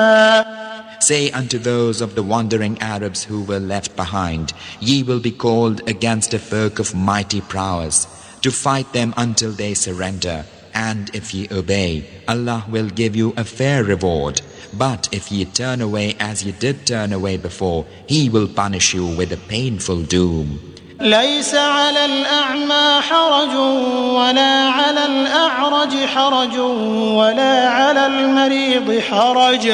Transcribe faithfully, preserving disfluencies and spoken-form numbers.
Say unto those of the wandering Arabs who were left behind, ye will be called against a folk of mighty prowess, to fight them until they surrender. And if ye obey, Allah will give you a fair reward. But if ye turn away as ye did turn away before, He will punish you with a painful doom. ليس على الأعمى حرج ولا على الأعرج حرج ولا على المريض حرج